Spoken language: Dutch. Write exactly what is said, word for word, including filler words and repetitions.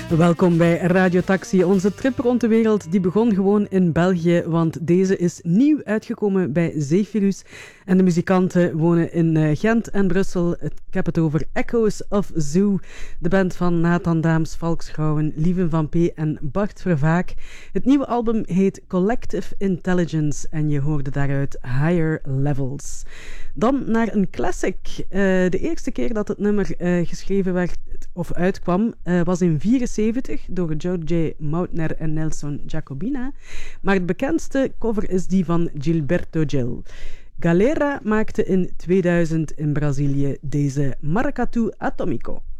Welkom bij Radio Taxi, onze trip rond de wereld. Die begon gewoon in België, want deze is nieuw uitgekomen bij Zephyrus. En de muzikanten wonen in Gent en Brussel. Ik heb het over Echoes of Zoo, de band van Nathan Daams, Valkschouwen, Lieven van P. en Bart Vervaak. Het nieuwe album heet Collective Intelligence en je hoorde daaruit Higher Levels. Dan naar een classic. Uh, de eerste keer dat het nummer uh, geschreven werd of uitkwam uh, was in vierenzeventig door George J. Mauthner en Nelson Jacobina. Maar het bekendste cover is die van Gilberto Gil. Galera maakte in tweeduizend in Brazilië deze Maracatu Atomico.